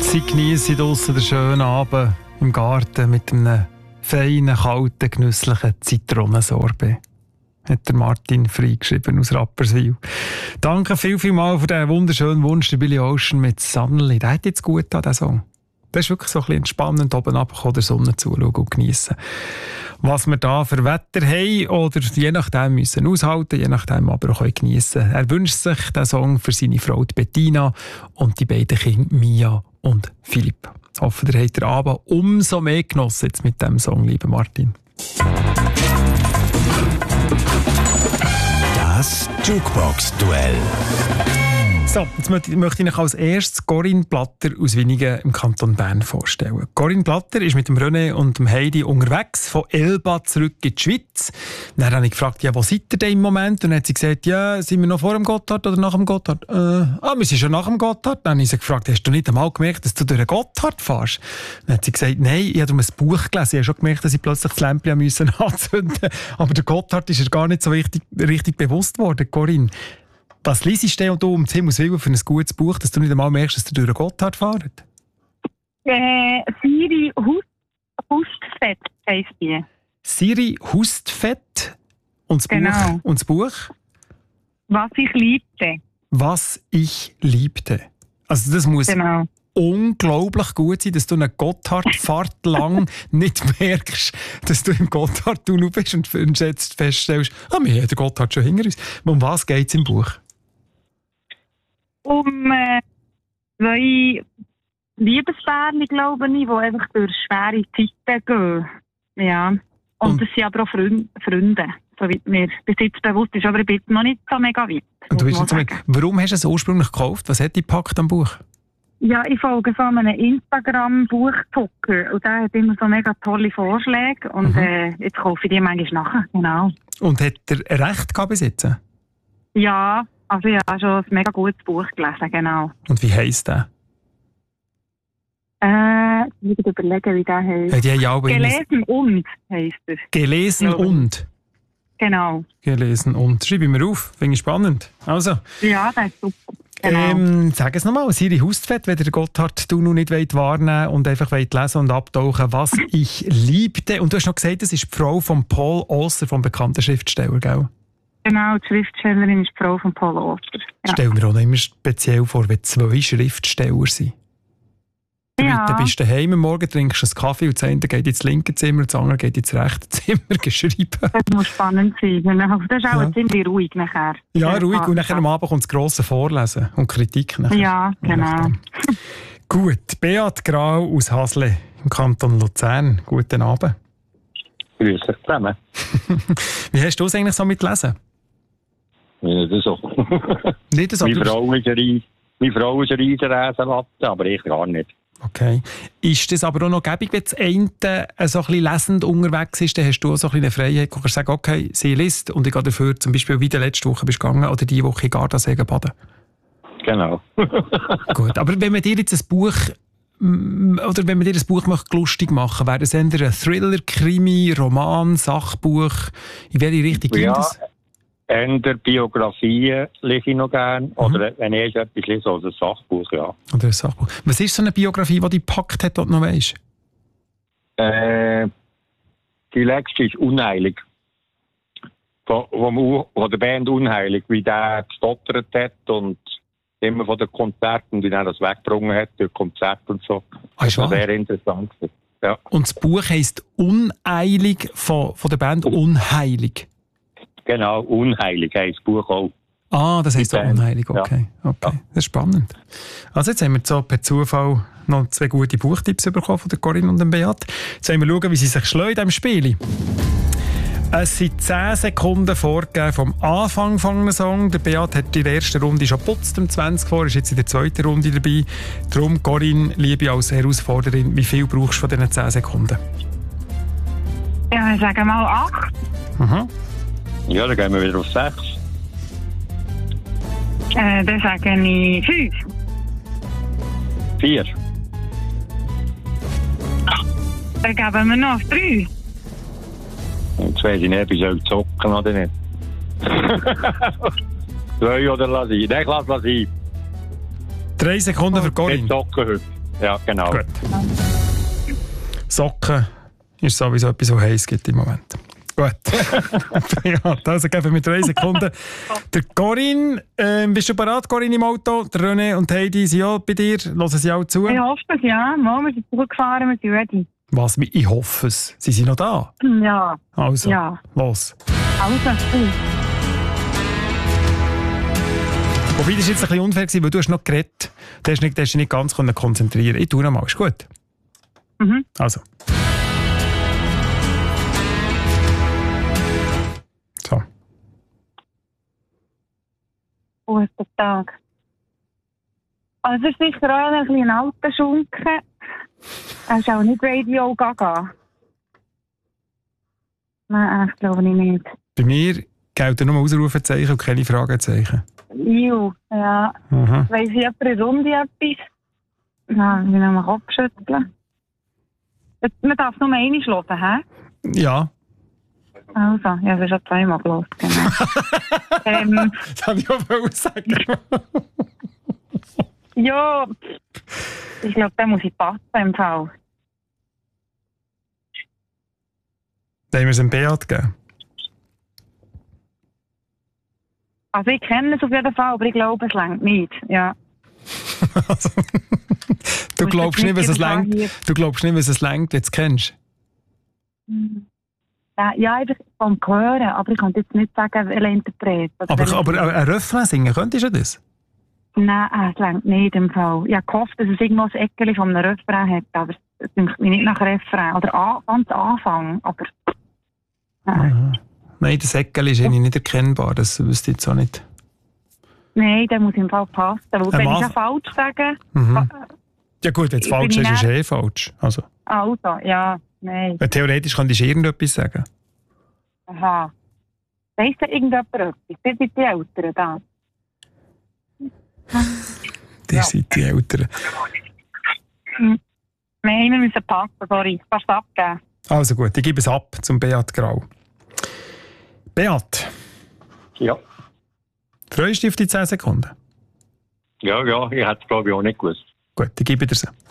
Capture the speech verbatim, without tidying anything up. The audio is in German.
Sie geniessen draussen den schönen Abend im Garten mit einem feinen, kalten, genüsslichen Zitronensorbet. Hat der Martin freigeschrieben aus Rapperswil. Danke viel, viel mal für diesen wunderschönen Wunsch, der Billy Ocean mit Suddenly. Der hat jetzt gut an, diesen Song. Das ist wirklich so ein bisschen entspannend, oben runter der Sonne zuschauen und geniessen. Was wir da für Wetter haben oder je nachdem müssen aushalten, je nachdem aber auch geniessen. Er wünscht sich den Song für seine Frau Bettina und die beiden Kinder Mia und Philipp. Ich hoffe, ihr habt den Abend umso mehr genossen jetzt mit diesem Song, lieber Martin. Das Jukebox-Duell. So, jetzt möchte ich Ihnen als erstes Corinne Blatter aus Winigen im Kanton Bern vorstellen. Corinne Blatter ist mit dem René und dem Heidi unterwegs, von Elba zurück in die Schweiz. Dann habe ich gefragt, ja, wo seid ihr denn im Moment? Und dann hat sie gesagt, ja, sind wir noch vor dem Gotthard oder nach dem Gotthard? Äh, ah, wir sind schon nach dem Gotthard. Dann habe ich sie gefragt, hast du nicht einmal gemerkt, dass du durch den Gotthard fährst? Dann hat sie gesagt, nein, ich habe um ein Buch gelesen. Ich habe schon gemerkt, dass ich plötzlich das Lämpchen anzünden musste. Aber der Gotthard ist ihr gar nicht so richtig, richtig bewusst worden, Corinne. Was liest du denn um Himmels Willen für ein gutes Buch, dass du nicht einmal merkst, dass du durch den Gotthard fährst? Äh, Siri Hustfett heisst die. Siri Hustfett und das, genau. Buch, und das Buch? Was ich liebte. Was ich liebte. Also das muss genau. unglaublich gut sein, dass du eine Gotthardfahrt lang nicht merkst, dass du im Gotthardtunnel bist und jetzt feststellst, ah, wir haben den Gotthard schon hinter uns. Um was geht es im Buch? Um äh, zwei Liebespärchen, glaube ich, die einfach durch schwere Zeiten gehen. Ja. Und, und das sind aber auch Freunde, Freunde, soweit mir bis jetzt bewusst ist, aber ich bin noch nicht so mega weit. Und du bist jetzt mit, warum hast du es ursprünglich gekauft? Was hat dich gepackt am Buch? Ja, ich folge so einem Instagram-Buchtucker und der hat immer so mega tolle Vorschläge und mhm. äh, jetzt kaufe ich die manchmal nachher, genau. Und hat er recht gehabt bis jetzt? Ja, also ich habe schon ein mega gutes Buch gelesen, genau. Und wie heisst der? Äh, ich muss überlegen, wie der heisst. Ja, ja, Gelesen und heisst er. Gelesen und? Genau. Gelesen und. Schreibe ich mir auf, finde ich spannend. Also. Ja, das ist super. Genau. Ähm, sag es nochmal, Siri Hustfett, wenn ihr den Gotthard-Tunnel nicht wahrnehmen wollt und einfach lesen und abtauchen, was ich liebte. Und du hast noch gesagt, das ist die Frau von Paul Auster, vom bekannten Schriftsteller, gell? Genau, die Schriftstellerin ist die Frau von Paul Auster. Ja. Stell mir auch noch immer speziell vor, wenn zwei Schriftsteller sind. Ja. Dann bist du daheim am Morgen, trinkst einen Kaffee und das eine geht ins linke Zimmer, das andere geht ins rechte Zimmer geschrieben. Das muss spannend sein. Das ist auch ja. ziemlich ruhig nachher. Ja, ruhig. Und nachher am Abend kommt das grosse Vorlesen und Kritik nachher. Ja, genau. Gut, Beat Grau aus Hasle im Kanton Luzern. Guten Abend. Grüß dich zusammen. Wie hast du es eigentlich so mit Lesen? Nicht so. Nicht so? Meine Frau ist eine, meine Frau ist eine Riesenräsenlatte, aber ich gar nicht. Okay. Ist das aber auch noch gäbig, wenn das eine so ein bisschen lesend unterwegs ist, dann hast du auch so ein bisschen eine Freiheit, du kannst sagen, okay, sie liest und ich gehe dafür, zum Beispiel wie die letzte Woche bist du gegangen oder die Woche in Gardasee baden. Genau. Gut, aber wenn man dir jetzt ein Buch oder wenn man dir ein Buch möchte, lustig machen, wäre das eher ein Thriller, Krimi, Roman, Sachbuch? In welche Richtung geht ja, das? Eher Biografien lese ich noch gerne. Mhm. Oder wenn ich etwas lese, also ein Sachbuch, ja. Oder ein Sachbuch. Was ist so eine Biografie, die dich gepackt hat, die du noch weisst? Äh, die letzte ist «Unheilig». Von, von, von der Band «Unheilig», wie der gestottert hat und immer von den Konzerten, wie er das weggebrungen hat, durch Konzerte und so. Ah, das war sehr interessant. Ja. Und das Buch heisst «Uneilig» von, von der Band «Unheilig». Genau, «Unheilig» heisst das Buch auch. Ah, das heisst auch «Unheilig», okay. Ja. okay. Das ist spannend. Also jetzt haben wir so per Zufall noch zwei gute Buchtipps bekommen von der Corinne und dem Beat. Jetzt wollen wir schauen, wie sie sich schlägt in diesem Spiel. Es sind zehn Sekunden vorgegeben vom Anfang von einem Song. Der Beat hat in der ersten Runde schon putzt, um zwanzig vor, ist jetzt in der zweiten Runde dabei. Darum, Corinne, liebe als Herausforderin, wie viel brauchst du von diesen zehn Sekunden? Ja, ich sage mal acht. Mhm. Ja, dann gehen wir wieder auf sechs. Äh, dann sage ich fünf. vier. Dann geben wir noch drei. Jetzt weiss ich nicht, ich soll zocken oder nicht. Zwei oder lass ich? Nein, ich lass lass ich. Drei Sekunden für Nicht Corinne. zocken heute. Ja, genau. Gut. Socken ist sowieso etwas, was heiß gibt im Moment. Gut. Ja, also geben wir drei Sekunden. Der Corinne, äh, bist du bereit, Corinne, im Auto? Der René und Heidi sind auch bei dir. Hören sie auch zu? Ich hoffe es, ja. Mal, wir sind zurückgefahren, wir sind ready. Was? Ich hoffe es. Sie sind noch da? Ja. Also, Ja. los. Also, gut. Wobei, das war jetzt ein bisschen unfair, weil du hast noch geredet. Du hast, nicht, du hast dich nicht ganz konzentrieren können. Ich tue noch mal. Ist gut? Mhm. Also. So. Guten Tag. Also, es ist sicher auch ein bisschen ein alter Schunken. Er ist auch nicht Radio Gaga. Nein, ich glaube nicht. Bei mir gelten nur Ausrufezeichen und keine Fragezeichen. Ju, ja. Aha. Weiss ich jemand eine Runde etwas? Nein, ich will noch mal Kopf schütteln. Jetzt- Man darf nur einmal hören, hä? Ja, Also, ja, das ist schon zweimal gehört, genau. ähm, das wollte ich auch wollen sagen. ja, ich glaube, da muss ich passen im Fall. Dann haben wir es dem Beat gegeben. Also, ich kenne es auf jeden Fall, aber ich glaube, es reicht nicht, ja. Also, du Musst glaubst jetzt nicht, was es nicht längt. hier- Du glaubst nicht, was es längt, wenn du es kennst. Ja, ja, einfach vom Hören, aber ich kann jetzt nicht sagen, welcher Interpret. oder Aber, welcher- aber ein Refrain singen könntest du das? Nein, es reicht nicht im Fall. Ich habe gehofft, dass es irgendwo ein Eckchen von einem Refrain hat, aber es dünkt mich nicht nach Refrain. Oder an, ganz Anfang, aber... Nein, Nein, das Säckchen ist irgendwie nicht erkennbar. Das wüsste ich jetzt auch nicht. Nein, der muss im Fall passen. Weil, wenn Mann- ich es falsch sage... Mhm. Ja gut, wenn es Ich falsch bin ist, ist nicht- es eh falsch. Also, Also, ja, nein. weil theoretisch könntest du irgendetwas sagen. Aha. Weiss da irgendjemand etwas? Das sind die Eltern da. Das Ja. sind die Eltern. Nein, wir müssen passen, sorry. Kannst du abgeben? Also gut, ich gebe es ab zum Beat Grau. Beat, Ja, freust du dich auf die zehn Sekunden? ja, ja, ich hätte es glaube ich auch nicht gewusst. Gut, ich gebe dir sie.